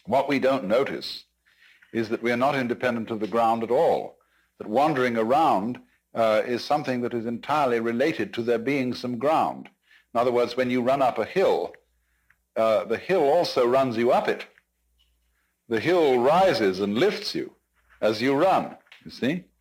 What we don't notice is that we are not independent of the ground at all, that wandering around is something that is entirely related to there being some ground. In other words, when you run up a hill, the hill also runs you up it. The hill rises and lifts you as you run, you see?